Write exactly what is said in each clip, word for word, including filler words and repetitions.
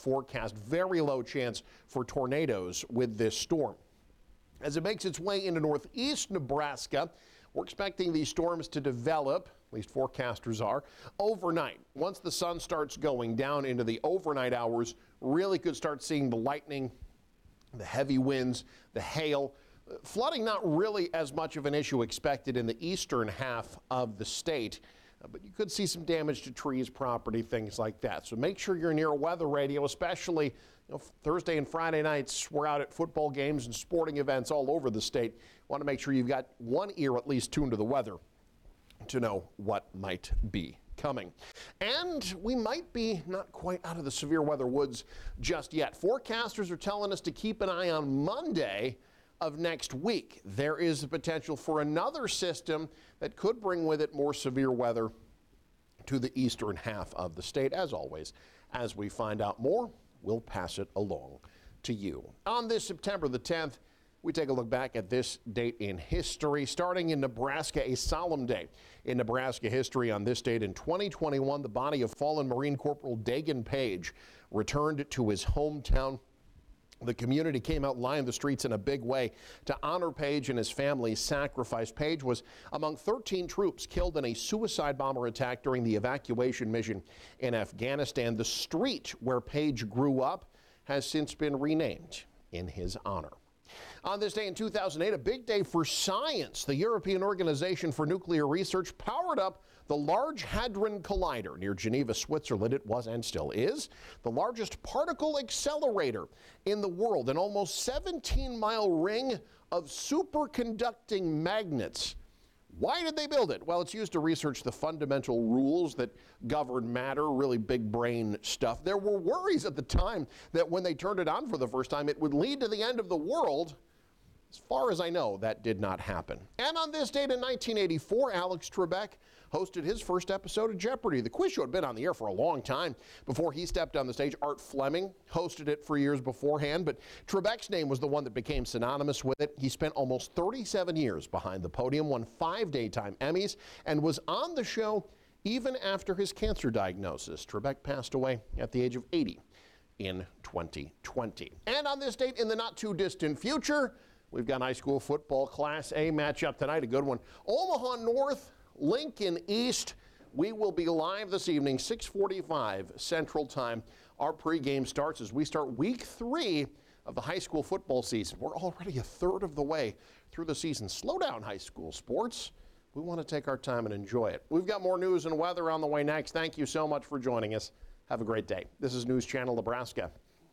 forecast. Very low chance for tornadoes with this storm. As it makes its way into northeast Nebraska, we're expecting these storms to develop, at least forecasters are, overnight. Once the sun starts going down into the overnight hours, really could start seeing the lightning, the heavy winds, the hail. Flooding not really as much of an issue expected in the eastern half of the state, uh, but you could see some damage to trees, property, things like that. So make sure you're near a weather radio, especially you know, Thursday and Friday nights. We're out at football games and sporting events all over the state. Want to make sure you've got one ear at least tuned to the weather to know what might be coming. And we might be not quite out of the severe weather woods just yet. Forecasters are telling us to keep an eye on Monday of next week. There is the potential for another system that could bring with it more severe weather to the eastern half of the state. As always, as we find out more, we'll pass it along to you. On this September the tenth, we take a look back at this date in history. Starting in Nebraska, a solemn day in Nebraska history. On this date in twenty twenty-one, the body of fallen Marine Corporal Dagan Page returned to his hometown. The community came out lined the streets in a big way to honor Page and his family's sacrifice. Page was among thirteen troops killed in a suicide bomber attack during the evacuation mission in Afghanistan. The street where Page grew up has since been renamed in his honor. On this day in two thousand eight, a big day for science. The European Organization for Nuclear Research powered up the Large Hadron Collider near Geneva, Switzerland. It was and still is the largest particle accelerator in the world, an almost seventeen mile ring of superconducting magnets. Why did they build it? Well, it's used to research the fundamental rules that govern matter, really big brain stuff. There were worries at the time that when they turned it on for the first time, it would lead to the end of the world. As far as I know, that did not happen. And on this date in nineteen eighty-four, Alex Trebek hosted his first episode of Jeopardy! The quiz show had been on the air for a long time before he stepped on the stage. Art Fleming hosted it for years beforehand, but Trebek's name was the one that became synonymous with it. He spent almost thirty-seven years behind the podium, won five daytime Emmys, and was on the show even after his cancer diagnosis. Trebek passed away at the age of eighty in twenty twenty. And on this date in the not too distant future, we've got high school football Class A matchup tonight, a good one. Omaha North, Lincoln East. We will be live this evening, six forty-five Central Time. Our pregame starts as we start week three of the high school football season. We're already a third of the way through the season. Slow down, high school sports. We want to take our time and enjoy it. We've got more news and weather on the way next. Thank you so much for joining us. Have a great day. This is News Channel Nebraska.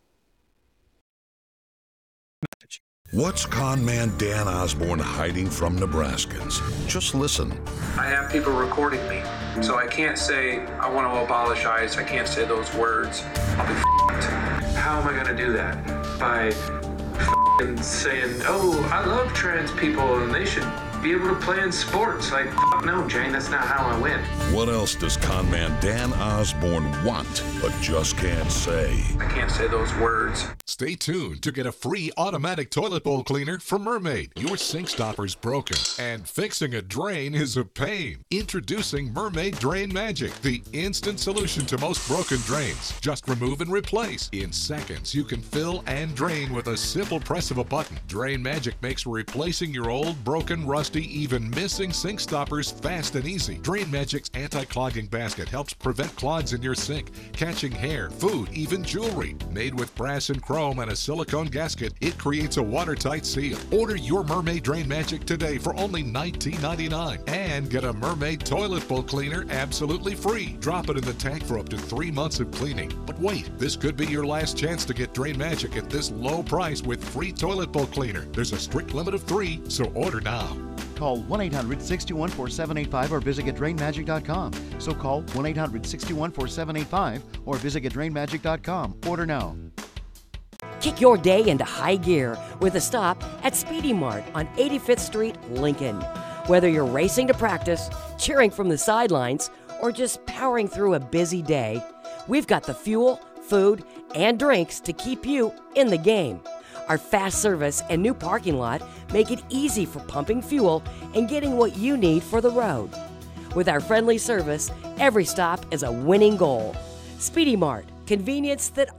What's con man Dan Osborne hiding from Nebraskans? Just listen. I have people recording me, so I can't say I want to abolish ICE. I can't say those words. I'll be f***ed. How am I going to do that? By f***ing saying, oh, I love trans people and they should be able to play in sports. Like, f*** no, Jane, that's not how I win. What else does con man Dan Osborne want, but just can't say? I can't say those words. Stay tuned to get a free automatic toilet bowl cleaner from Mermaid. Your sink stopper's broken, and fixing a drain is a pain. Introducing Mermaid Drain Magic, the instant solution to most broken drains. Just remove and replace. In seconds, you can fill and drain with a simple press of a button. Drain Magic makes replacing your old, broken, rusty, even missing sink stoppers fast and easy. Drain Magic's anti-clogging basket helps prevent clogs in your sink, catching hair, food, even jewelry. Made with brass and chrome and a silicone gasket, it creates a watertight seal. Order your Mermaid Drain Magic today for only nineteen ninety-nine dollars and get a Mermaid toilet bowl cleaner absolutely free. Drop it in the tank for up to three months of cleaning. But wait, this could be your last chance to get Drain Magic at this low price with free toilet bowl cleaner. There's a strict limit of three, so order now. Call one eight hundred, six two one, four seven eight five or visit get drain magic dot com. So call one eight hundred, six two one, four seven eight five or visit get drain magic dot com. Order now. Kick your day into high gear with a stop at Speedy Mart on eighty-fifth Street, Lincoln. Whether you're racing to practice, cheering from the sidelines, or just powering through a busy day, we've got the fuel, food, and drinks to keep you in the game. Our fast service and new parking lot make it easy for pumping fuel and getting what you need for the road. With our friendly service, every stop is a winning goal. Speedy Mart, convenience that